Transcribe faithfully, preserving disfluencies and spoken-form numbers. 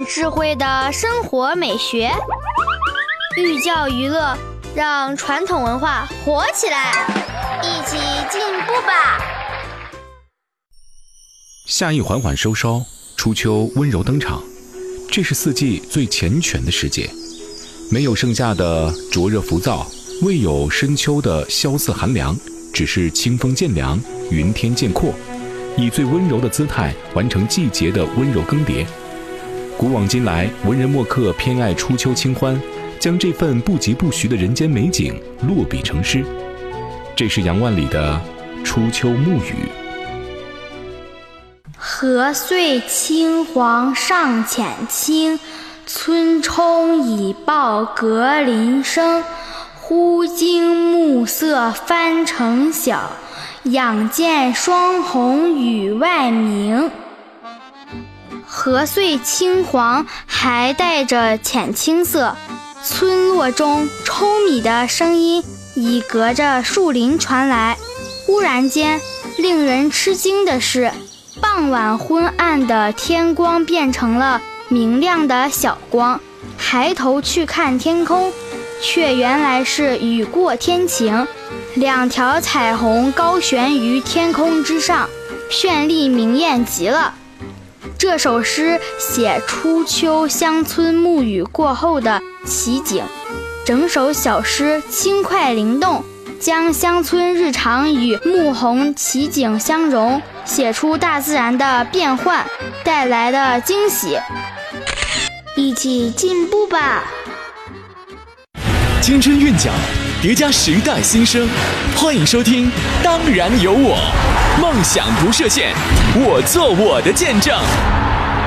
智慧的生活美学，寓教于乐，让传统文化活起来，一起进步吧。 夏意缓缓收梢，初秋温柔登场，这是四季最缱绻的时节，没有盛夏的灼热浮躁，未有深秋的萧瑟寒凉，只是清风渐凉，云天渐阔，以最温柔的姿态完成季节的温柔更迭。古往今来，文人墨客偏爱初秋清欢，将这份不疾不徐的人间美景落笔成诗。这是杨万里的《初秋暮雨》。 荷碎青黄尚浅青，村冲已报隔林生。忽惊暮色翻成晓，仰见双红宇外明。荷碎青黄还带着浅青色，村落中舂米的声音已隔着树林传来。忽然间，令人吃惊的是，傍晚昏暗的天光变成了明亮的小光，抬头去看天空，却原来是雨过天晴，两条彩虹高悬于天空之上，绚丽明艳极了。这首诗写初秋乡村暮雨过后的奇景，整首小诗轻快灵动，将乡村日常与暮红奇景相融，写出大自然的变幻带来的惊喜。一起进步吧！ 青春韵脚，叠加时代新生，欢迎收听《当然有我》，梦想不设限，我做我的见证。